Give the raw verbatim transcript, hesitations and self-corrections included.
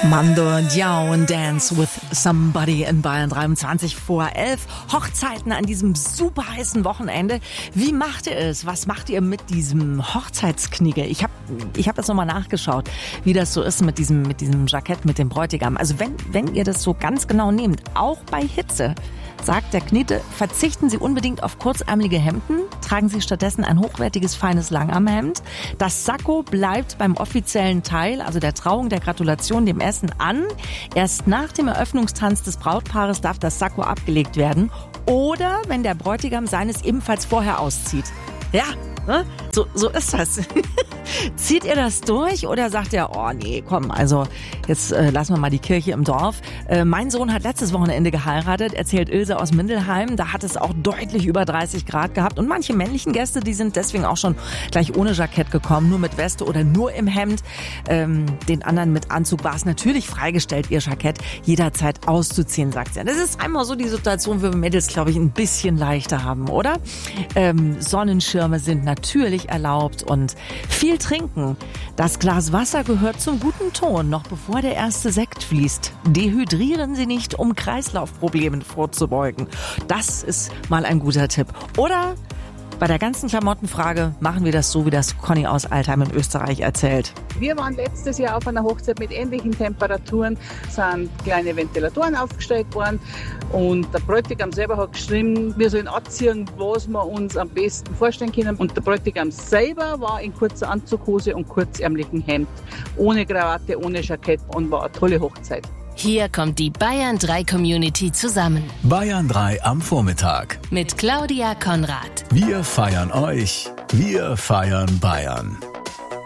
Mando Diao und Dance with Somebody in Bayern, dreiundzwanzig vor elf. Hochzeiten an diesem super heißen Wochenende. Wie macht ihr es? Was macht ihr mit diesem Hochzeitsknigge? Ich habe ich hab jetzt nochmal nachgeschaut, wie das so ist mit diesem, mit diesem Jackett, mit dem Bräutigam. Also wenn, wenn ihr das so ganz genau nehmt, auch bei Hitze, sagt der Knete, verzichten Sie unbedingt auf kurzärmelige Hemden, tragen Sie stattdessen ein hochwertiges, feines Langarmhemd. Das Sakko bleibt beim offiziellen Teil, also der Trauung, der Gratulation, dem Essen an. Erst nach dem Eröffnungstanz des Brautpaares darf das Sakko abgelegt werden oder wenn der Bräutigam seines ebenfalls vorher auszieht. Ja, ne? So, so ist das. Zieht ihr das durch oder sagt ihr, oh nee, komm, also jetzt äh, lassen wir mal die Kirche im Dorf. Äh, mein Sohn hat letztes Wochenende geheiratet, erzählt Ilse aus Mindelheim. Da hat es auch deutlich über dreißig Grad gehabt. Und manche männlichen Gäste, die sind deswegen auch schon gleich ohne Jackett gekommen, nur mit Weste oder nur im Hemd. Ähm, den anderen mit Anzug war es natürlich freigestellt, ihr Jackett jederzeit auszuziehen, sagt sie. Das ist einmal so die Situation, wo wir Mädels, glaube ich, ein bisschen leichter haben, oder? Ähm, Sonnenschirme sind natürlich erlaubt und viel trinken. Das Glas Wasser gehört zum guten Ton, noch bevor der erste Sekt fließt. Dehydrieren Sie nicht, um Kreislaufproblemen vorzubeugen. Das ist mal ein guter Tipp. Oder bei der ganzen Klamottenfrage machen wir das so, wie das Conny aus Altheim in Österreich erzählt. Wir waren letztes Jahr auf einer Hochzeit mit ähnlichen Temperaturen, sind kleine Ventilatoren aufgestellt worden und der Bräutigam selber hat geschrieben, wir sollen anziehen, was wir uns am besten vorstellen können. Und der Bräutigam selber war in kurzer Anzughose und kurzärmlichem Hemd, ohne Krawatte, ohne Jackett und war eine tolle Hochzeit. Hier kommt die Bayern drei Community zusammen. Bayern drei am Vormittag. Mit Claudia Konrad. Wir feiern euch. Wir feiern Bayern.